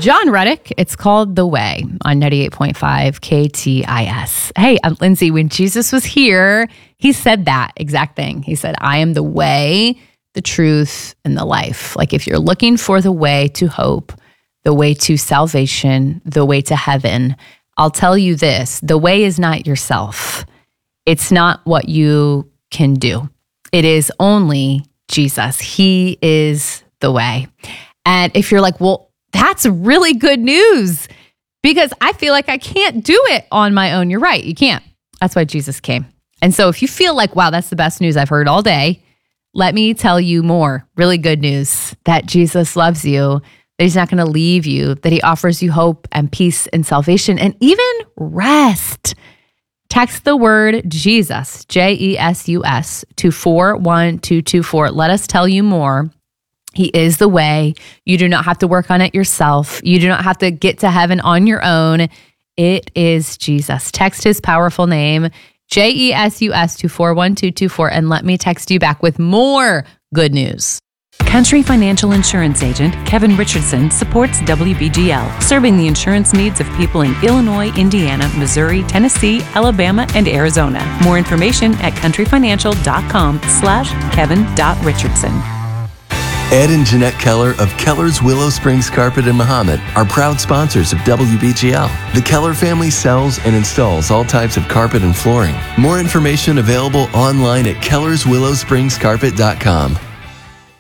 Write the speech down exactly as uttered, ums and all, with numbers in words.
John Reddick. It's called The Way on ninety-eight point five K T I S. Hey, I'm Lindsay. When Jesus was here, he said that exact thing. He said, I am the way, the truth, and the life. Like if you're looking for the way to hope, the way to salvation, the way to heaven, I'll tell you this, the way is not yourself. It's not what you can do. It is only Jesus. He is the way. And if you're like, well, that's really good news because I feel like I can't do it on my own. You're right. You can't. That's why Jesus came. And so if you feel like, wow, that's the best news I've heard all day, let me tell you more really good news that Jesus loves you, that he's not going to leave you, that he offers you hope and peace and salvation and even rest. Text the word Jesus, J E S U S, to four one two two four. Let us tell you more. He is the way. You do not have to work on it yourself. You do not have to get to heaven on your own. It is Jesus. Text his powerful name, J E S U S, to four one two two four, and let me text you back with more good news. Country Financial Insurance Agent Kevin Richardson supports W B G L, serving the insurance needs of people in Illinois, Indiana, Missouri, Tennessee, Alabama, and Arizona. More information at countryfinancial.com slash kevin.richardson. Ed and Jeanette Keller of Keller's Willow Springs Carpet in Mahomet are proud sponsors of W B G L. The Keller family sells and installs all types of carpet and flooring. More information available online at kellers willow springs carpet dot com.